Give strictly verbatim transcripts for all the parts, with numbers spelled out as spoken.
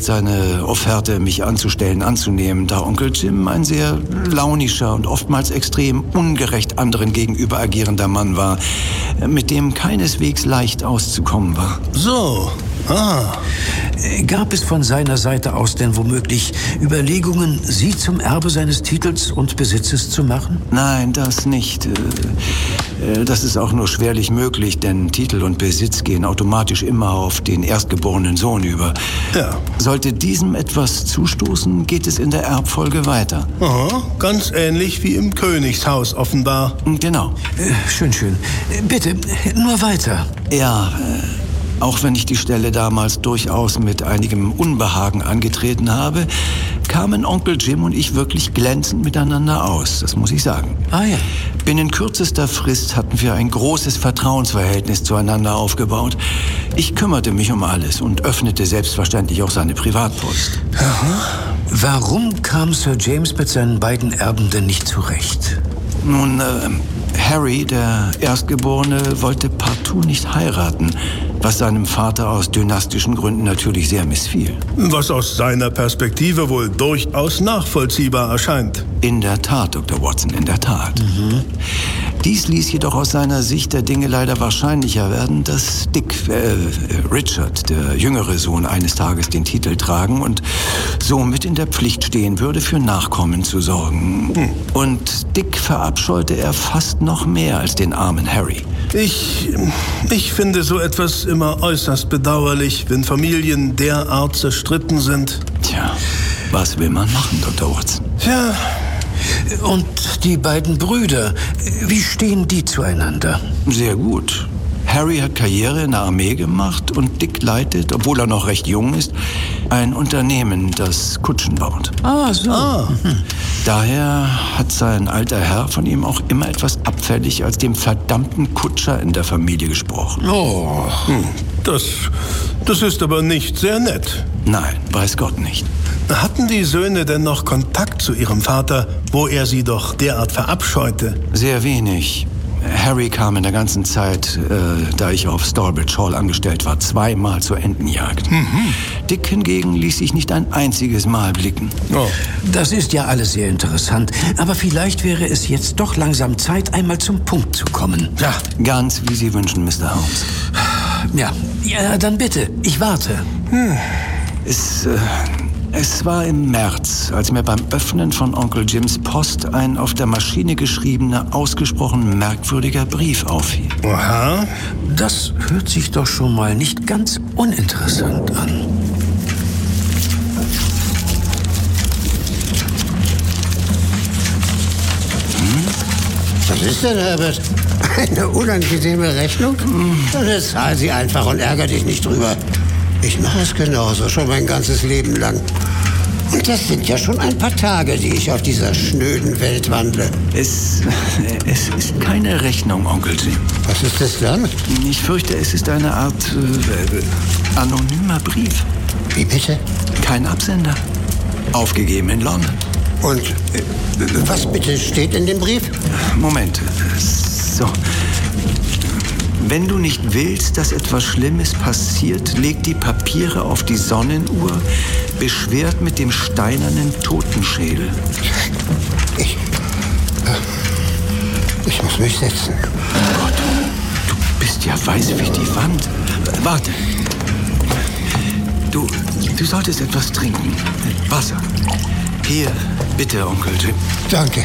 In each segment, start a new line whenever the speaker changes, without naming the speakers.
seine Offerte, mich anzustellen, anzunehmen, da Onkel Jim ein sehr launischer und oftmals extrem ungerecht anderen gegenüber agierender Mann war, mit dem keineswegs leicht auszukommen war.
So, ah.
Gab es von seiner Seite aus denn womöglich Überlegungen, Sie zum Erbe seines Titels und Besitzes zu machen?
Nein, das nicht. Das ist auch nur schwerlich möglich, denn Titel und Besitz gehen automatisch immer auf den erstgeborenen Sohn über.
Ja.
Sollte diesem etwas zustoßen, geht es in der Erbfolge weiter.
Aha, ganz ähnlich wie im Königshaus offenbar.
Genau.
Äh, schön, schön. Bitte, nur weiter.
Ja, äh, auch wenn ich die Stelle damals durchaus mit einigem Unbehagen angetreten habe, kamen Onkel Jim und ich wirklich glänzend miteinander aus, das muss ich sagen.
Ah ja.
Binnen kürzester Frist hatten wir ein großes Vertrauensverhältnis zueinander aufgebaut. Ich kümmerte mich um alles und öffnete selbstverständlich auch seine Privatpost.
Aha. Warum kam Sir James mit seinen beiden Erben denn nicht zurecht?
Nun, äh, Harry, der Erstgeborene, wollte partout nicht heiraten, was seinem Vater aus dynastischen Gründen natürlich sehr missfiel.
Was aus seiner Perspektive wohl durchaus nachvollziehbar erscheint.
In der Tat, Doktor Watson, in der Tat.
Mhm.
Dies ließ jedoch aus seiner Sicht der Dinge leider wahrscheinlicher werden, dass Dick, äh, Richard, der jüngere Sohn, eines Tages den Titel tragen und somit in der Pflicht stehen würde, für Nachkommen zu sorgen.
Hm.
Und Dick verabscheute er fast noch mehr als den armen Harry.
Ich, ich finde so etwas immer äußerst bedauerlich, wenn Familien derart zerstritten sind.
Tja, was will man machen, Doktor Watson?
Tja.
Und die beiden Brüder, wie stehen die zueinander?
Sehr gut. Harry hat Karriere in der Armee gemacht und Dick leitet, obwohl er noch recht jung ist, ein Unternehmen, das Kutschen baut.
Ah, so.
Ah.
Daher hat sein alter Herr von ihm auch immer etwas abfällig als dem verdammten Kutscher in der Familie gesprochen.
Oh.
Hm. Das, das ist aber nicht sehr nett.
Nein, weiß Gott nicht.
Hatten die Söhne denn noch Kontakt zu ihrem Vater, wo er sie doch derart verabscheute?
Sehr wenig. Harry kam in der ganzen Zeit, äh, da ich auf Stallbridge Hall angestellt war, zweimal zur Entenjagd.
Mhm.
Dick hingegen ließ sich nicht ein einziges Mal blicken.
Oh.
Das ist ja alles sehr interessant. Aber vielleicht wäre es jetzt doch langsam Zeit, einmal zum Punkt zu kommen.
Ja, ganz wie Sie wünschen, Mister Holmes.
Ja, ja, dann bitte. Ich warte.
Hm. Es, äh, es war im März, als mir beim Öffnen von Onkel Jims Post ein auf der Maschine geschriebener, ausgesprochen merkwürdiger Brief auffiel.
Aha.
Das hört sich doch schon mal nicht ganz uninteressant an.
Was ist denn, Herbert? Eine unangenehme Rechnung? Dann zahl sie einfach und ärger dich nicht drüber. Ich mache es genauso, schon mein ganzes Leben lang. Und das sind ja schon ein paar Tage, die ich auf dieser schnöden Welt wandle.
Es, es ist keine Rechnung, Onkel Jim.
Was ist das dann?
Ich fürchte, es ist eine Art äh, anonymer Brief.
Wie bitte?
Kein Absender. Aufgegeben in London.
Und äh, was bitte steht in dem Brief?
Moment. So. Wenn du nicht willst, dass etwas Schlimmes passiert, leg die Papiere auf die Sonnenuhr, beschwert mit dem steinernen Totenschädel.
Ich... Äh, ich muss mich setzen.
Oh Gott, du bist ja weiß wie die Wand. Warte. Du, du solltest etwas trinken. Wasser. Hier, bitte, Onkel Jim.
Danke.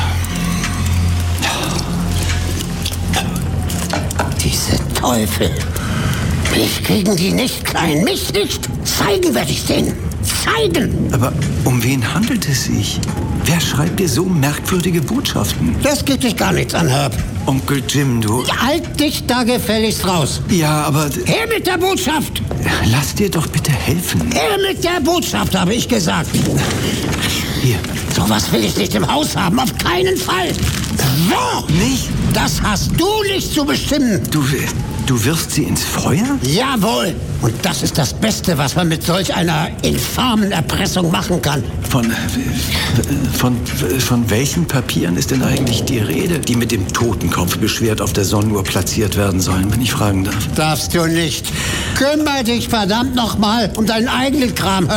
Diese Teufel. Mich kriegen die nicht klein, mich nicht. Zeigen werde ich denen. Zeigen.
Aber um wen handelt es sich? Wer schreibt dir so merkwürdige Botschaften?
Das geht dich gar nichts an, Herb.
Onkel Jim, du...
Halt dich da gefälligst raus.
Ja, aber...
Her mit der Botschaft.
Lass dir doch bitte helfen.
Her mit der Botschaft, habe ich gesagt.
Hier.
Sowas will ich nicht im Haus haben, auf keinen Fall. So.
Nicht?
Das hast du nicht zu bestimmen.
Du, du wirfst sie ins Feuer?
Jawohl. Und das ist das Beste, was man mit solch einer infamen Erpressung machen kann.
Von, von, von welchen Papieren ist denn eigentlich die Rede, die mit dem Totenkopf beschwert auf der Sonnenuhr platziert werden sollen, wenn ich fragen darf?
Darfst du nicht. Kümmer dich verdammt nochmal um deinen eigenen Kram.